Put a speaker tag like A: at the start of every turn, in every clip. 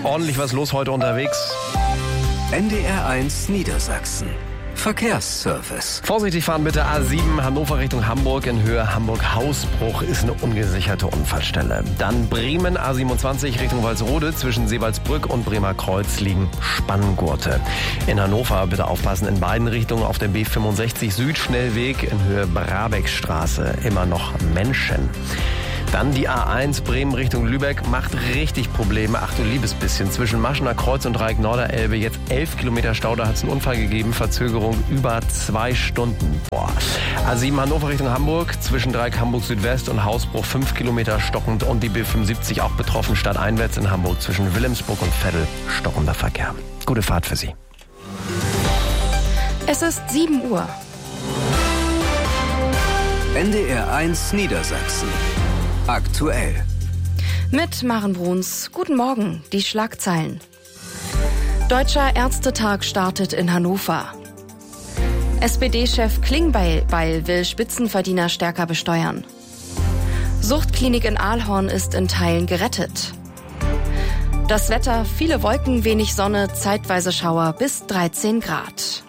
A: ordentlich was los heute unterwegs.
B: NDR1 Niedersachsen. Verkehrsservice.
A: Vorsichtig fahren bitte, A7 Hannover Richtung Hamburg in Höhe Hamburg-Hausbruch ist eine ungesicherte Unfallstelle. Dann Bremen A27 Richtung Walsrode zwischen Seewaldsbrück und Bremer Kreuz liegen Spanngurte. In Hannover bitte aufpassen, in beiden Richtungen auf dem B65 Südschnellweg in Höhe Brabeckstraße immer noch Menschen. Dann die A1 Bremen Richtung Lübeck macht richtig Probleme. Ach du liebes bisschen. Zwischen Maschener Kreuz und Dreieck-Norderelbe jetzt 11 Kilometer Stau. Da hat es einen Unfall gegeben. Verzögerung über 2 Stunden. Boah. A7 Hannover Richtung Hamburg. Zwischen Dreieck Hamburg Südwest und Hausbruch 5 Kilometer stockend. Und die B75 auch betroffen. Stadteinwärts in Hamburg zwischen Wilhelmsburg und Veddel stockender Verkehr. Gute Fahrt für Sie.
C: Es ist 7 Uhr.
B: NDR1 Niedersachsen. Aktuell.
C: Mit Maren Bruns. Guten Morgen, die Schlagzeilen. Deutscher Ärztetag startet in Hannover. SPD-Chef Klingbeil will Spitzenverdiener stärker besteuern. Suchtklinik in Ahlhorn ist in Teilen gerettet. Das Wetter, viele Wolken, wenig Sonne, zeitweise Schauer bis 13 Grad.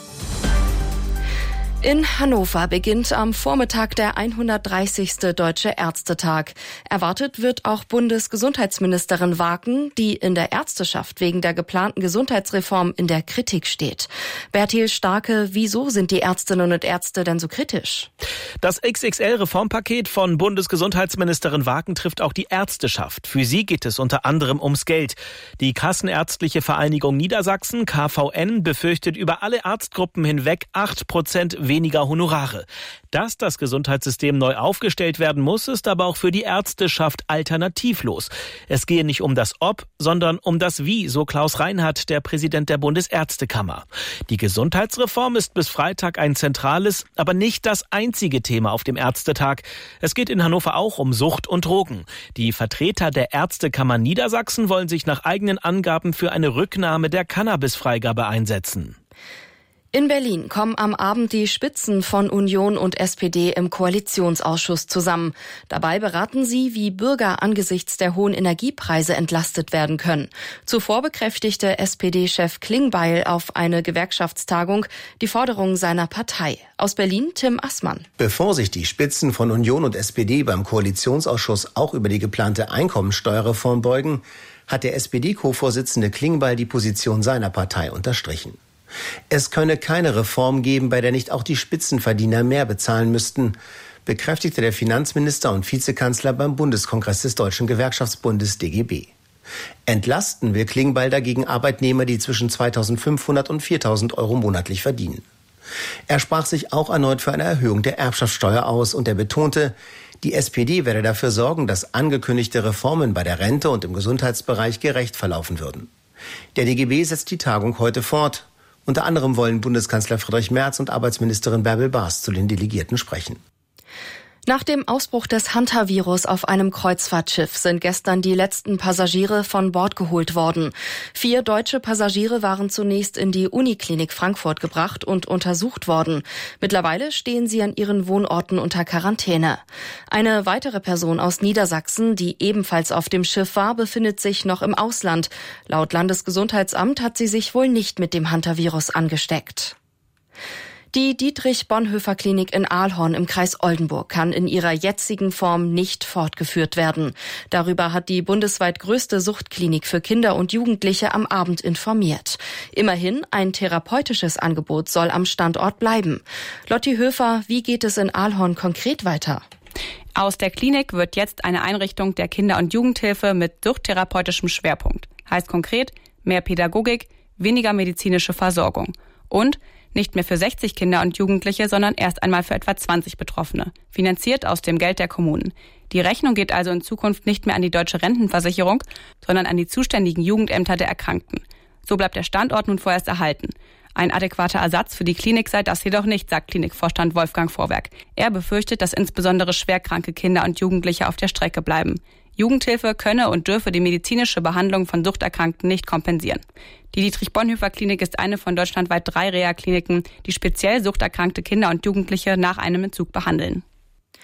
C: In Hannover beginnt am Vormittag der 130. Deutsche Ärztetag. Erwartet wird auch Bundesgesundheitsministerin Waken, die in der Ärzteschaft wegen der geplanten Gesundheitsreform in der Kritik steht. Bertil Starke, wieso sind die Ärztinnen und Ärzte denn so kritisch?
D: Das XXL-Reformpaket von Bundesgesundheitsministerin Waken trifft auch die Ärzteschaft. Für sie geht es unter anderem ums Geld. Die Kassenärztliche Vereinigung Niedersachsen, KVN, befürchtet über alle Arztgruppen hinweg 8% weniger Honorare. Dass das Gesundheitssystem neu aufgestellt werden muss, ist aber auch für die Ärzteschaft alternativlos. Es gehe nicht um das Ob, sondern um das Wie, so Klaus Reinhardt, der Präsident der Bundesärztekammer. Die Gesundheitsreform ist bis Freitag ein zentrales, aber nicht das einzige Thema auf dem Ärztetag. Es geht in Hannover auch um Sucht und Drogen. Die Vertreter der Ärztekammer Niedersachsen wollen sich nach eigenen Angaben für eine Rücknahme der Cannabisfreigabe einsetzen.
C: In Berlin kommen am Abend die Spitzen von Union und SPD im Koalitionsausschuss zusammen. Dabei beraten sie, wie Bürger angesichts der hohen Energiepreise entlastet werden können. Zuvor bekräftigte SPD-Chef Klingbeil auf eine Gewerkschaftstagung die Forderungen seiner Partei. Aus Berlin Tim Assmann.
E: Bevor sich die Spitzen von Union und SPD beim Koalitionsausschuss auch über die geplante Einkommensteuerreform beugen, hat der SPD-Co-Vorsitzende Klingbeil die Position seiner Partei unterstrichen. Es könne keine Reform geben, bei der nicht auch die Spitzenverdiener mehr bezahlen müssten, bekräftigte der Finanzminister und Vizekanzler beim Bundeskongress des Deutschen Gewerkschaftsbundes DGB. Entlasten will Klingbeil dagegen Arbeitnehmer, die zwischen 2.500 und 4.000 Euro monatlich verdienen. Er sprach sich auch erneut für eine Erhöhung der Erbschaftssteuer aus und er betonte, die SPD werde dafür sorgen, dass angekündigte Reformen bei der Rente und im Gesundheitsbereich gerecht verlaufen würden. Der DGB setzt die Tagung heute fort. Unter anderem wollen Bundeskanzler Friedrich Merz und Arbeitsministerin Bärbel Baas zu den Delegierten sprechen.
C: Nach dem Ausbruch des Hantavirus auf einem Kreuzfahrtschiff sind gestern die letzten Passagiere von Bord geholt worden. 4 deutsche Passagiere waren zunächst in die Uniklinik Frankfurt gebracht und untersucht worden. Mittlerweile stehen sie an ihren Wohnorten unter Quarantäne. Eine weitere Person aus Niedersachsen, die ebenfalls auf dem Schiff war, befindet sich noch im Ausland. Laut Landesgesundheitsamt hat sie sich wohl nicht mit dem Hantavirus angesteckt. Die Dietrich-Bonhoeffer-Klinik in Ahlhorn im Kreis Oldenburg kann in ihrer jetzigen Form nicht fortgeführt werden. Darüber hat die bundesweit größte Suchtklinik für Kinder und Jugendliche am Abend informiert. Immerhin, ein therapeutisches Angebot soll am Standort bleiben. Lotti Höfer, wie geht es in Ahlhorn konkret weiter?
F: Aus der Klinik wird jetzt eine Einrichtung der Kinder- und Jugendhilfe mit suchttherapeutischem Schwerpunkt. Heißt konkret, mehr Pädagogik, weniger medizinische Versorgung. Und nicht mehr für 60 Kinder und Jugendliche, sondern erst einmal für etwa 20 Betroffene. Finanziert aus dem Geld der Kommunen. Die Rechnung geht also in Zukunft nicht mehr an die Deutsche Rentenversicherung, sondern an die zuständigen Jugendämter der Erkrankten. So bleibt der Standort nun vorerst erhalten. Ein adäquater Ersatz für die Klinik sei das jedoch nicht, sagt Klinikvorstand Wolfgang Vorwerk. Er befürchtet, dass insbesondere schwerkranke Kinder und Jugendliche auf der Strecke bleiben. Jugendhilfe könne und dürfe die medizinische Behandlung von Suchterkrankten nicht kompensieren. Die Dietrich-Bonhoeffer-Klinik ist eine von deutschlandweit 3 Reha-Kliniken, die speziell suchterkrankte Kinder und Jugendliche nach einem Entzug behandeln.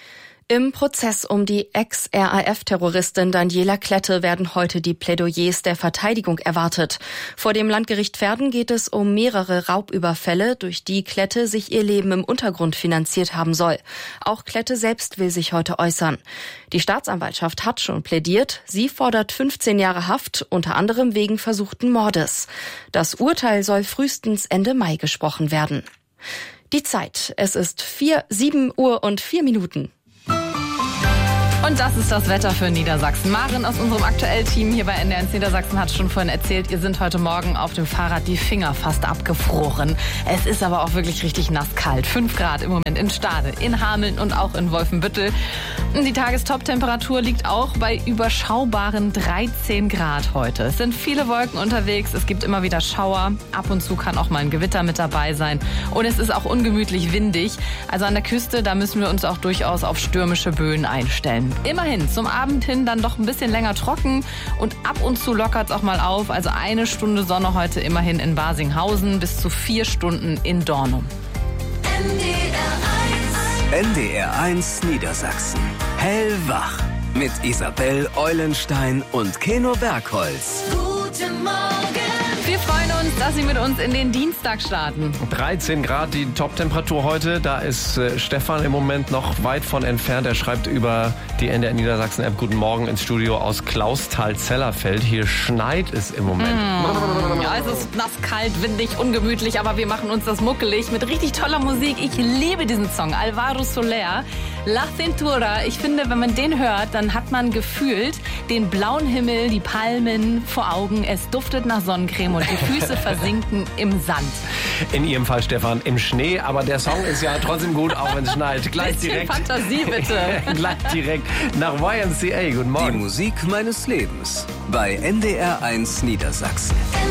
C: Im Prozess um die Ex-RAF-Terroristin Daniela Klette werden heute die Plädoyers der Verteidigung erwartet. Vor dem Landgericht Verden geht es um mehrere Raubüberfälle, durch die Klette sich ihr Leben im Untergrund finanziert haben soll. Auch Klette selbst will sich heute äußern. Die Staatsanwaltschaft hat schon plädiert. Sie fordert 15 Jahre Haft, unter anderem wegen versuchten Mordes. Das Urteil soll frühestens Ende Mai gesprochen werden. Die Zeit. Es ist 7 Uhr und 4 Minuten.
G: Und das ist das Wetter für Niedersachsen. Maren aus unserem Aktuell-Team hier bei NDR 1 Niedersachsen hat schon vorhin erzählt, ihr sind heute Morgen auf dem Fahrrad die Finger fast abgefroren. Es ist aber auch wirklich richtig nasskalt. 5 Grad im Moment in Stade, in Hameln und auch in Wolfenbüttel. Die Tagestop-Temperatur liegt auch bei überschaubaren 13 Grad heute. Es sind viele Wolken unterwegs, es gibt immer wieder Schauer. Ab und zu kann auch mal ein Gewitter mit dabei sein. Und es ist auch ungemütlich windig. Also an der Küste, da müssen wir uns auch durchaus auf stürmische Böen einstellen. Immerhin, zum Abend hin dann doch ein bisschen länger trocken und ab und zu lockert es auch mal auf. Also 1 Stunde Sonne heute immerhin in Barsinghausen, bis zu 4 Stunden in Dornum.
B: NDR 1 Niedersachsen. Hellwach. Mit Isabel Eulenstein und Keno Bergholz.
G: Guten Morgen. Wir freuen uns, dass Sie mit uns in den Dienstag starten.
A: 13 Grad die Top-Temperatur heute. Da ist Stefan im Moment noch weit von entfernt. Er schreibt über die NDR Niedersachsen-App Guten Morgen ins Studio aus Clausthal-Zellerfeld. Hier schneit es im Moment.
G: Ja, es ist nass, kalt, windig, ungemütlich, aber wir machen uns das muckelig mit richtig toller Musik. Ich liebe diesen Song, Alvaro Soler, La Cintura. Ich finde, wenn man den hört, dann hat man gefühlt den blauen Himmel, die Palmen vor Augen. Es duftet nach Sonnencreme und die Füße versinken im Sand.
A: In Ihrem Fall, Stefan, im Schnee. Aber der Song ist ja trotzdem gut, auch wenn es schneit. Gleich direkt.
G: Fantasie, bitte.
A: Gleich direkt nach YMCA. Guten Morgen.
B: Die Musik meines Lebens bei NDR 1 Niedersachsen.